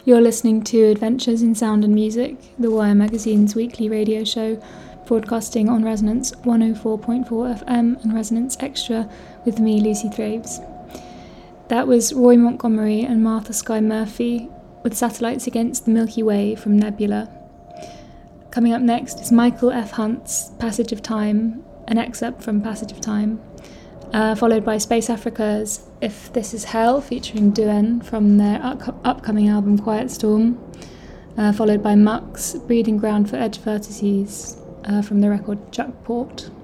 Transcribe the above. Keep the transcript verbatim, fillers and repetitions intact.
You're listening to Adventures in Sound and Music, the Wire Magazine's weekly radio show, broadcasting on Resonance one oh four point four F M and Resonance Extra with me, Lucy Thraves. That was Roy Montgomery and Martha Skye Murphy with Satellites Against the Milky Way from Nebula. Coming up next is Michael F. Hunt's Passage of Time, an excerpt from Passage of Time, uh, followed by Space Africa's If This Is Hell featuring Duen from their up- upcoming album Quiet Storm, uh, followed by Muck's Breeding Ground for Edge Vertices uh, from the record Juckport.